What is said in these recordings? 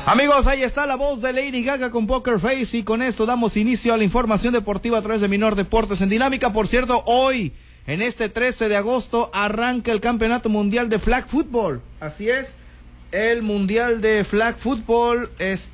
Amigos, ahí está la voz de Lady Gaga con Poker Face, y con esto damos inicio a la información deportiva a través de Minor Deportes en Dinámica. Por cierto, hoy, en este 13 de agosto, arranca el Campeonato Mundial de Flag Football. Así es, el Mundial de Flag Football,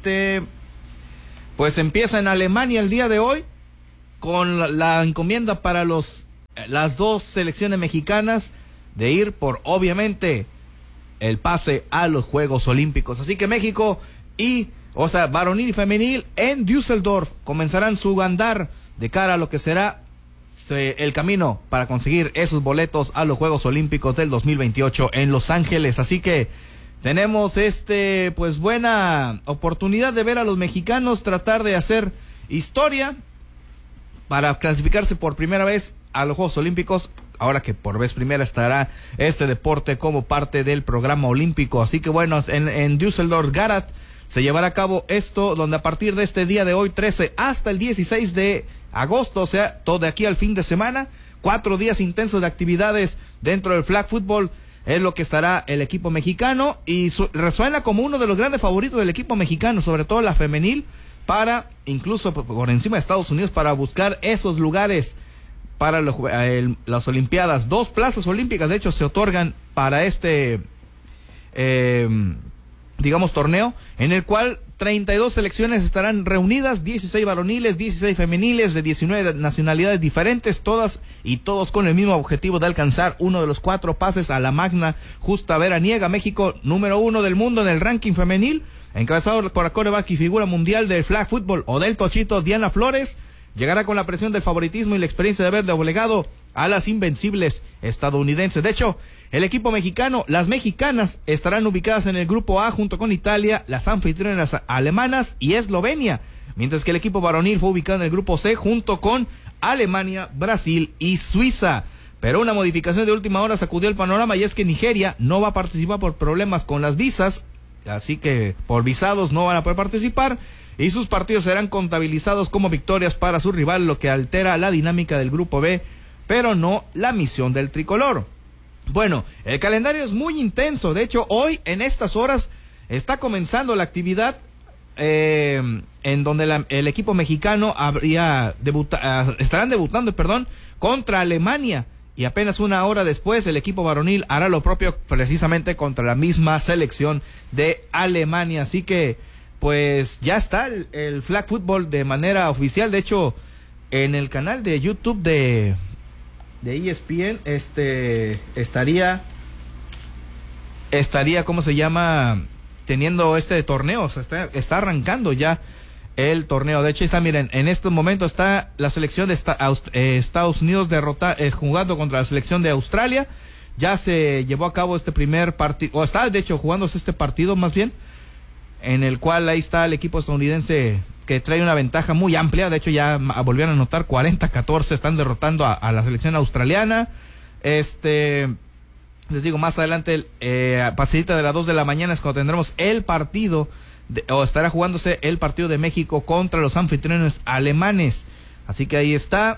pues empieza en Alemania el día de hoy, con la encomienda para las dos selecciones mexicanas de ir por, obviamente, el pase a los Juegos Olímpicos. Así que México varonil y femenil en Düsseldorf comenzarán su andar de cara a lo que será el camino para conseguir esos boletos a los Juegos Olímpicos del 2028 en Los Ángeles. Así que tenemos pues buena oportunidad de ver a los mexicanos tratar de hacer historia para clasificarse por primera vez a los Juegos Olímpicos, ahora que por vez primera estará este deporte como parte del programa olímpico. Así que bueno, en Düsseldorf Garat se llevará a cabo esto, donde a partir de este día de hoy, 13, hasta el 16 de agosto, o sea, todo de aquí al fin de semana, 4 días intensos de actividades dentro del flag football, es lo que estará el equipo mexicano, y resuena como uno de los grandes favoritos del equipo mexicano, sobre todo la femenil, para, incluso por encima de Estados Unidos, para buscar esos lugares para las Olimpiadas. 2 plazas olímpicas, de hecho, se otorgan para torneo, en el cual 32 selecciones estarán reunidas, 16 varoniles, 16 femeniles, de 19 nacionalidades diferentes, todas y todos con el mismo objetivo de alcanzar uno de los 4 pases a la magna justa veraniega. México, número 1 del mundo en el ranking femenil, encabezado por la coreback y figura mundial del flag football, Odell Tochito Diana Flores, llegará con la presión del favoritismo y la experiencia de haber doblegado a las invencibles estadounidenses. De hecho, el equipo mexicano, las mexicanas, estarán ubicadas en el grupo A junto con Italia, las anfitrionas alemanas y Eslovenia, mientras que el equipo varonil fue ubicado en el grupo C junto con Alemania, Brasil y Suiza. Pero una modificación de última hora sacudió el panorama, y es que Nigeria no va a participar por problemas con las visas, así que por visados no van a poder participar, y sus partidos serán contabilizados como victorias para su rival, lo que altera la dinámica del grupo B, pero no la misión del tricolor. Bueno, el calendario es muy intenso. De hecho, hoy en estas horas está comenzando la actividad en donde el equipo mexicano estarán debutando contra Alemania, y apenas una hora después el equipo varonil hará lo propio precisamente contra la misma selección de Alemania. Así que pues ya está el flag football de manera oficial. De hecho, en el canal de YouTube de ESPN estaría ¿cómo se llama? Teniendo este torneo. O sea, está arrancando ya el torneo. De hecho, miren, en este momento está la selección de Estados Unidos jugando contra la selección de Australia. Ya se llevó a cabo este primer partido, o está de hecho jugándose este partido más bien, en el cual ahí está el equipo estadounidense que trae una ventaja muy amplia. De hecho, ya volvieron a anotar 40-14, están derrotando a la selección australiana. Les digo, más adelante, pasita de las 2 de la mañana es cuando tendremos el partido, estará jugándose el partido de México contra los anfitriones alemanes. Así que ahí está,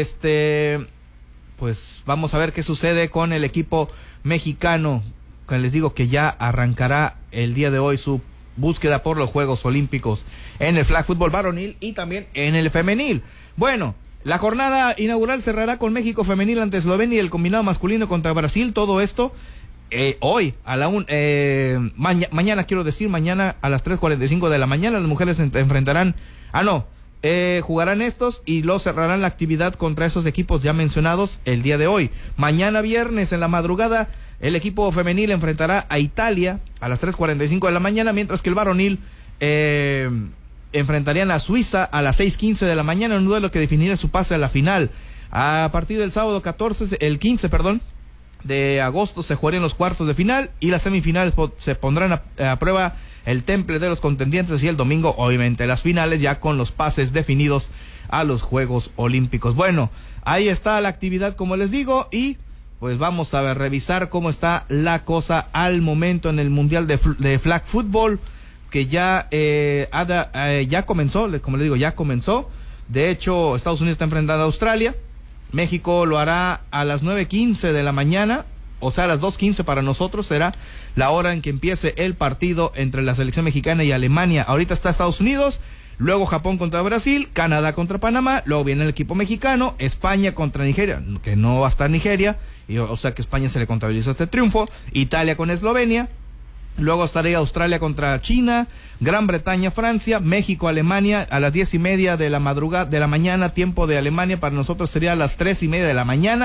pues vamos a ver qué sucede con el equipo mexicano, que les digo que ya arrancará el día de hoy su búsqueda por los Juegos Olímpicos en el flag fútbol varonil y también en el femenil. Bueno, la jornada inaugural cerrará con México femenil ante Eslovenia y el combinado masculino contra Brasil. Todo esto hoy a la mañana a las 3:45 de la mañana. Las mujeres se enfrentarán, jugarán estos y lo cerrarán la actividad contra esos equipos ya mencionados el día de hoy. Mañana viernes en la madrugada el equipo femenil enfrentará a Italia a las 3:45 de la mañana, mientras que el varonil enfrentarían a Suiza a las 6:15 de la mañana, en un duelo que definirá su pase a la final. A partir del sábado 15 de agosto se jugarían los cuartos de final, y las semifinales se pondrán a prueba el temple de los contendientes, y el domingo obviamente las finales ya con los pases definidos a los Juegos Olímpicos. Bueno, ahí está la actividad, como les digo, y pues vamos a revisar cómo está la cosa al momento en el Mundial de Flag Football, que ya comenzó, como les digo, ya comenzó. De hecho, Estados Unidos está enfrentando a Australia. México lo hará a las 9:15 de la mañana, o sea, a las 2:15 para nosotros será la hora en que empiece el partido entre la selección mexicana y Alemania. Ahorita está Estados Unidos, luego Japón contra Brasil, Canadá contra Panamá, luego viene el equipo mexicano, España contra Nigeria, que no va a estar Nigeria, o sea que España se le contabiliza este triunfo, Italia con Eslovenia, luego estaría Australia contra China, Gran Bretaña, Francia, México, Alemania, a las 10:30 de la mañana, tiempo de Alemania, para nosotros sería a las 3:30 de la mañana.